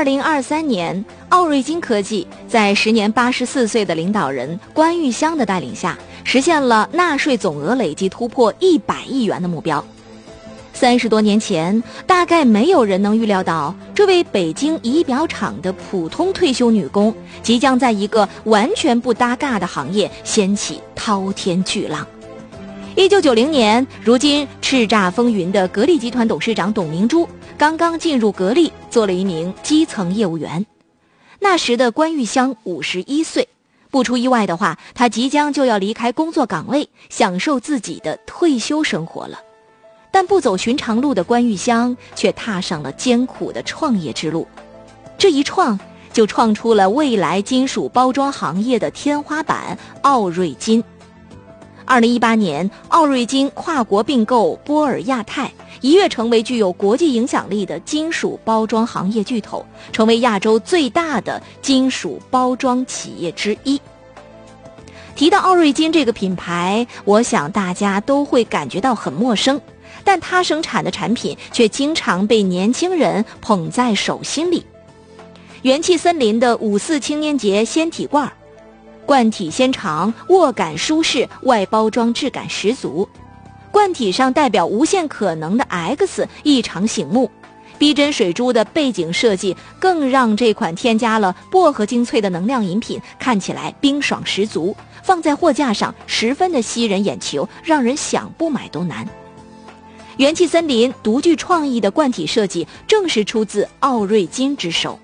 2023年，奥瑞金科技在时年84岁的领导人关玉香的带领下，实现了纳税总额累计突破100亿元的目标。30多年前，大概没有人能预料到，这位北京仪表厂的普通退休女工，即将在一个完全不搭嘎的行业掀起滔天巨浪。1990年，如今叱咤风云的格力集团董事长董明珠刚刚进入格力，做了一名基层业务员。那时的关玉香51岁，不出意外的话，她即将就要离开工作岗位，享受自己的退休生活了。但不走寻常路的关玉香却踏上了艰苦的创业之路，这一创就创出了未来金属包装行业的天花板奥瑞金。2018年，奥瑞金跨国并购波尔亚太，一跃成为具有国际影响力的金属包装行业巨头，成为亚洲最大的金属包装企业之一。提到奥瑞金这个品牌，我想大家都会感觉到很陌生，但它生产的产品却经常被年轻人捧在手心里。元气森林的54青年节纤体罐，罐体纤长，握感舒适，外包装质感十足。罐体上代表无限可能的 X 异常醒目，逼真水珠的背景设计更让这款添加了薄荷精粹的能量饮品看起来冰爽十足，放在货架上十分的吸人眼球，让人想不买都难。元气森林独具创意的罐体设计正是出自奥瑞金之手。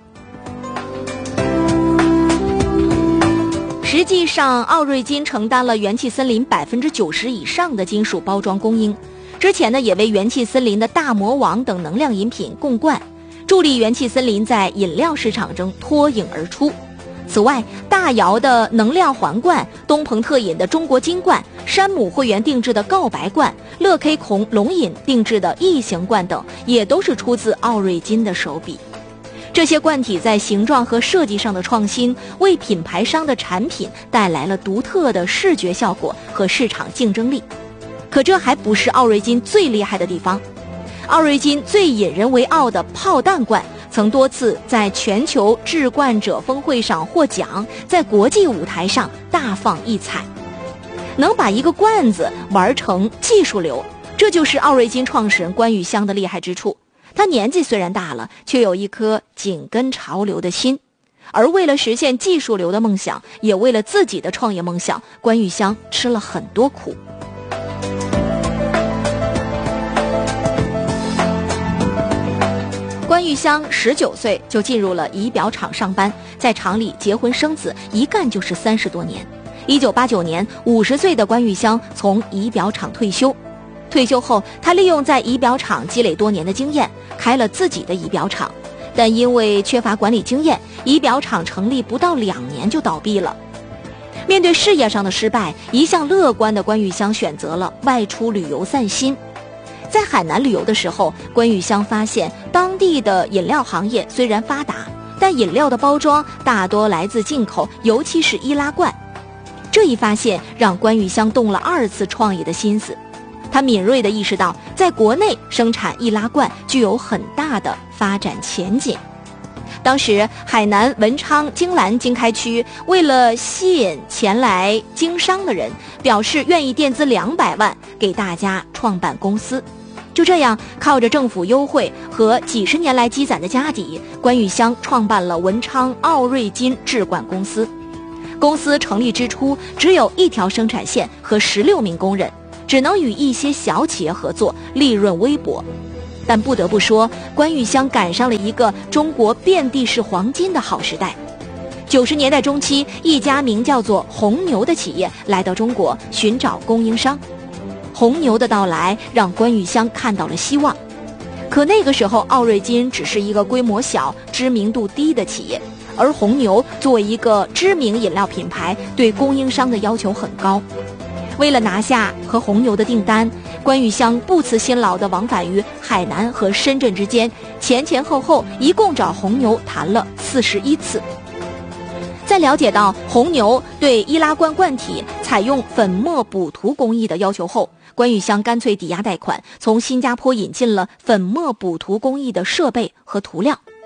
实际上，奥瑞金承担了元气森林90%以上的金属包装供应。之前呢，也为元气森林的大魔王等能量饮品供罐，助力元气森林在饮料市场中脱颖而出。此外，大窑的能量环罐、东鹏特饮的中国金罐、山姆会员定制的告白罐、乐 K 孔龙饮定制的异形罐等，也都是出自奥瑞金的手笔。这些罐体在形状和设计上的创新，为品牌商的产品带来了独特的视觉效果和市场竞争力。可这还不是奥瑞金最厉害的地方。奥瑞金最引人为傲的炮弹罐曾多次在全球制罐者峰会上获奖，在国际舞台上大放异彩。能把一个罐子玩成技术流，这就是奥瑞金创始人关玉香的厉害之处。他年纪虽然大了，却有一颗紧跟潮流的心。而为了实现技术流的梦想，也为了自己的创业梦想，关玉香吃了很多苦。关玉香19岁就进入了仪表厂上班，在厂里结婚生子，一干就是30多年。1989年，50岁的关玉香从仪表厂退休。退休后，他利用在仪表厂积累多年的经验，开了自己的仪表厂。但因为缺乏管理经验，仪表厂成立不到2年就倒闭了。面对事业上的失败，一向乐观的关玉香选择了外出旅游散心。在海南旅游的时候，关玉香发现当地的饮料行业虽然发达，但饮料的包装大多来自进口，尤其是易拉罐。这一发现让关玉香动了2次创业的心思。他敏锐地意识到，在国内生产易拉罐具有很大的发展前景。当时，海南文昌金兰经开区为了吸引前来经商的人，表示愿意垫资200万给大家创办公司。就这样，靠着政府优惠和几十年来积攒的家底，关玉香创办了文昌奥瑞金制罐公司。公司成立之初，只有1条生产线和16名工人，只能与一些小企业合作，利润微薄。但不得不说，关玉香赶上了一个中国遍地是黄金的好时代。90年代中期，一家名叫做红牛的企业来到中国寻找供应商。红牛的到来让关玉香看到了希望。可那个时候，奥瑞金只是一个规模小、知名度低的企业，而红牛作为一个知名饮料品牌，对供应商的要求很高。为了拿下和红牛的订单，关玉香不辞辛劳地往返于海南和深圳之间，前后一共找红牛谈了41次。在了解到红牛对易拉罐罐体采用粉末补涂工艺的要求后，关玉香干脆抵押贷款，从新加坡引进了粉末补涂工艺的设备和涂料。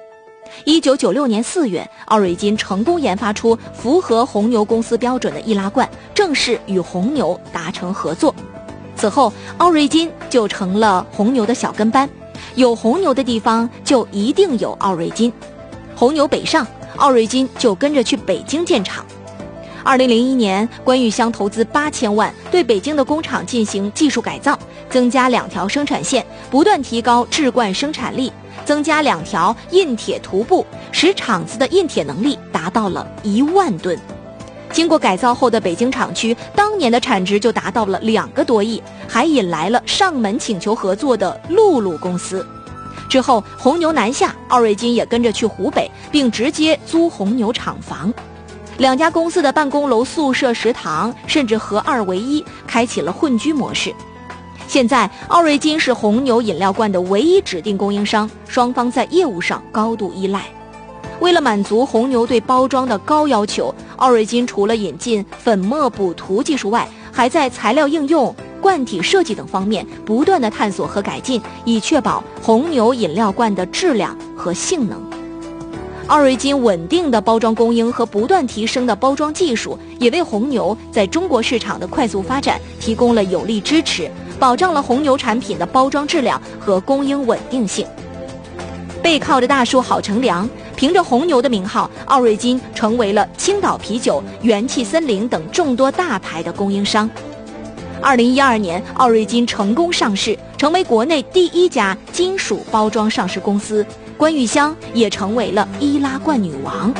1996年4月，奥瑞金成功研发出符合红牛公司标准的易拉罐，正式与红牛达成合作。此后，奥瑞金就成了红牛的小跟班，有红牛的地方就一定有奥瑞金。红牛北上，奥瑞金就跟着去北京建厂。2001年，关玉香投资8000万，对北京的工厂进行技术改造，增加2条生产线，不断提高制罐生产力，增加2条印铁涂布，使厂子的印铁能力达到了1万吨。经过改造后的北京厂区，当年的产值就达到了2个多亿，还引来了上门请求合作的露露公司。之后，红牛南下，奥瑞金也跟着去湖北，并直接租红牛厂房。2家公司的办公楼、宿舍、食堂甚至合2为1，开启了混居模式。现在，奥瑞金是红牛饮料罐的唯一指定供应商，双方在业务上高度依赖。为了满足红牛对包装的高要求，奥瑞金除了引进粉末补涂技术外，还在材料应用、罐体设计等方面不断地探索和改进，以确保红牛饮料罐的质量和性能。奥瑞金稳定的包装供应和不断提升的包装技术，也为红牛在中国市场的快速发展提供了有力支持，保障了红牛产品的包装质量和供应稳定性。背靠着大树好乘凉，凭着红牛的名号，奥瑞金成为了青岛啤酒、元气森林等众多大牌的供应商。2012年，奥瑞金成功上市，成为国内第1家金属包装上市公司，关玉香也成为了易拉罐女王。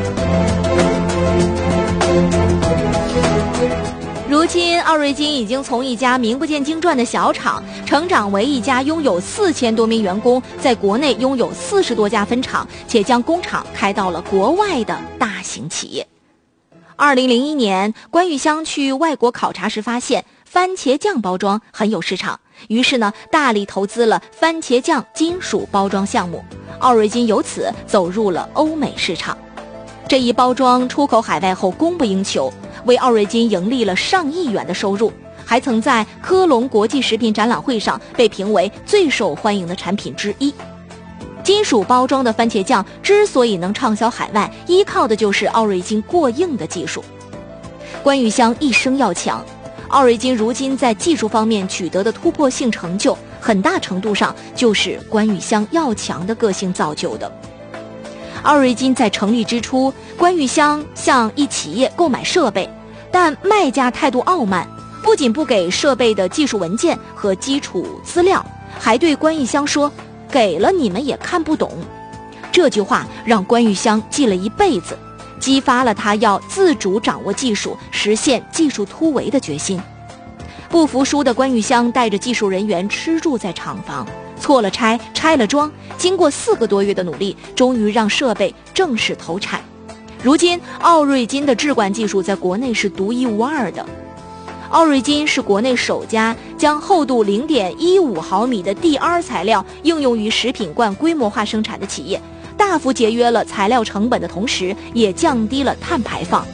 如今，奥瑞金已经从一家名不见经传的小厂，成长为一家拥有4000多名员工，在国内拥有40多家分厂，且将工厂开到了国外的大型企业。2001年，关玉香去外国考察时发现，番茄酱包装很有市场，于是大力投资了番茄酱金属包装项目，奥瑞金由此走入了欧美市场。这一包装出口海外后供不应求，为奥瑞金盈利了上亿元的收入，还曾在科隆国际食品展览会上被评为最受欢迎的产品之一。金属包装的番茄酱之所以能畅销海外，依靠的就是奥瑞金过硬的技术。关玉香一生要强，奥瑞金如今在技术方面取得的突破性成就，很大程度上就是关玉香要强的个性造就的。奥瑞金在成立之初，关玉香向一企业购买设备，但卖家态度傲慢，不仅不给设备的技术文件和基础资料，还对关玉香说：“给了你们也看不懂。”这句话让关玉香记了一辈子，激发了他要自主掌握技术、实现技术突围的决心。不服输的关玉香带着技术人员吃住在厂房，错了拆，拆了装，经过4个多月的努力，终于让设备正式投产。如今，奥瑞金的制罐技术在国内是独一无二的。奥瑞金是国内首家将厚度0.15毫米的 DR 材料应用于食品罐规模化生产的企业，大幅节约了材料成本的同时，也降低了碳排放。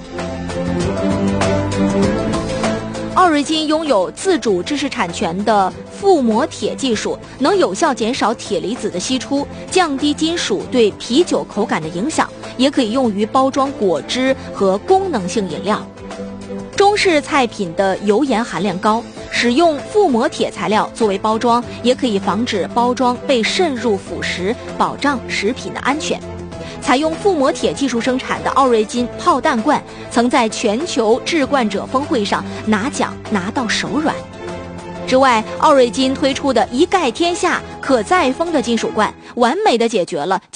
奥瑞金拥有自主知识产权的覆膜铁技术，能有效减少铁离子的析出，降低金属对啤酒口感的影响，也可以用于包装果汁和功能性饮料。中式菜品的油盐含量高，使用覆膜铁材料作为包装，也可以防止包装被渗入腐蚀，保障食品的安全。采用覆膜铁技术生产的奥瑞金炮弹罐，曾在全球制罐者峰会上拿奖拿到手软。之外，奥瑞金推出的一盖天下可再封的金属罐，完美地解决了